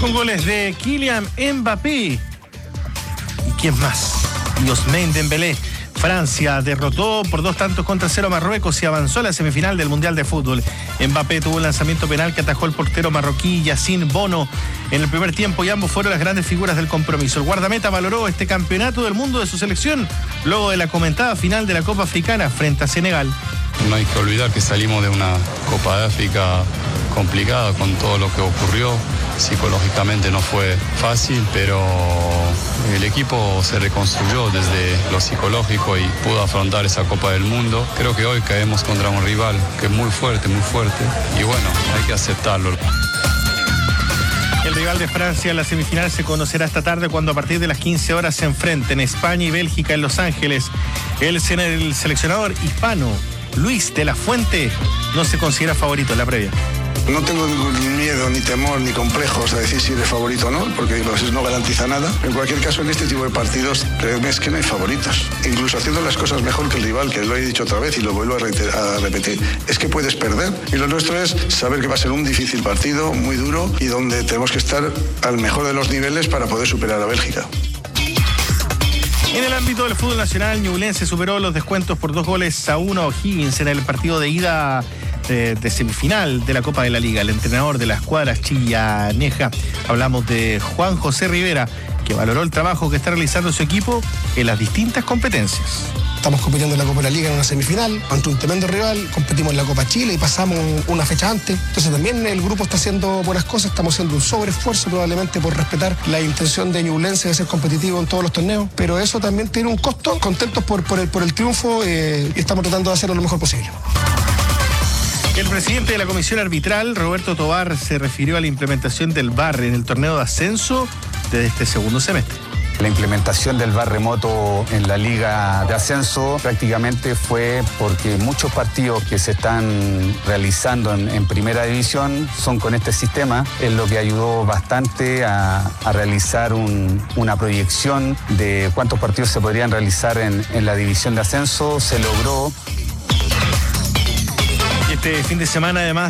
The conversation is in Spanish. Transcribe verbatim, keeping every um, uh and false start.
con goles de Kylian Mbappé. ¿Y quién más? Y Ousmane Dembélé. Francia derrotó por dos tantos contra cero a Marruecos y avanzó a la semifinal del Mundial de Fútbol. Mbappé tuvo un lanzamiento penal que atajó el portero marroquí Yassine Bono en el primer tiempo y ambos fueron las grandes figuras del compromiso. El guardameta valoró este campeonato del mundo de su selección luego de la comentada final de la Copa Africana frente a Senegal. No hay que olvidar que salimos de una Copa de África complicada con todo lo que ocurrió. Psicológicamente no fue fácil, pero el equipo se reconstruyó desde lo psicológico y pudo afrontar esa Copa del Mundo. Creo que hoy caemos contra un rival que es muy fuerte, muy fuerte, y bueno, hay que aceptarlo. El rival de Francia en la semifinal se conocerá esta tarde cuando a partir de las quince horas se enfrenten España y Bélgica en Los Ángeles. El, el seleccionador hispano Luis de la Fuente no se considera favorito en la previa. No tengo ningún miedo, ni temor, ni complejos a decir si eres favorito o no, porque eso no garantiza nada. En cualquier caso, en este tipo de partidos, créeme, es que no hay favoritos. Incluso haciendo las cosas mejor que el rival, que lo he dicho otra vez y lo vuelvo a, reiterar, a repetir, es que puedes perder. Y lo nuestro es saber que va a ser un difícil partido, muy duro, y donde tenemos que estar al mejor de los niveles para poder superar a Bélgica. En el ámbito del fútbol nacional, Ñublense superó los descuentos por dos goles a uno a O'Higgins en el partido de ida de, de semifinal de la Copa de la Liga. El entrenador de la escuadra chillaneja, hablamos de Juan José Rivera, que valoró el trabajo que está realizando su equipo en las distintas competencias. Estamos compitiendo en la Copa de la Liga en una semifinal ante un tremendo rival, competimos en la Copa Chile y pasamos una fecha antes. Entonces también el grupo está haciendo buenas cosas, estamos haciendo un sobreesfuerzo probablemente por respetar la intención de Ñublense de ser competitivo en todos los torneos, pero eso también tiene un costo. Contentos por, por, el, por el triunfo eh, y estamos tratando de hacerlo lo mejor posible. El presidente de la Comisión Arbitral, Roberto Tobar, se refirió a la implementación del V A R en el torneo de ascenso desde este segundo semestre. La implementación del V A R remoto en la Liga de Ascenso prácticamente fue porque muchos partidos que se están realizando en, en Primera División son con este sistema, es lo que ayudó bastante a, a realizar un, una proyección de cuántos partidos se podrían realizar en, en la División de Ascenso. Se logró. Este fin de semana, además